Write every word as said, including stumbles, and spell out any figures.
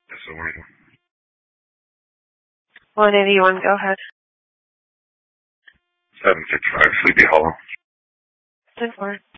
Yes, so what do you one eighty-one, go ahead. seven six five Sleepy Hollow. ten four.